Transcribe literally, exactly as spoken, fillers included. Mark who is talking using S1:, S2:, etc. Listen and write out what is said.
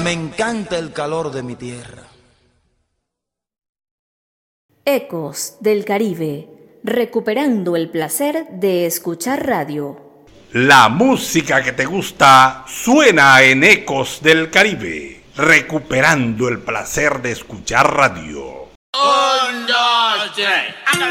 S1: me encanta el calor de mi tierra.
S2: Ecos del Caribe, recuperando el placer de escuchar radio.
S3: La música que te gusta suena en Ecos del Caribe, recuperando el placer de escuchar radio.
S4: Un, dos, tres.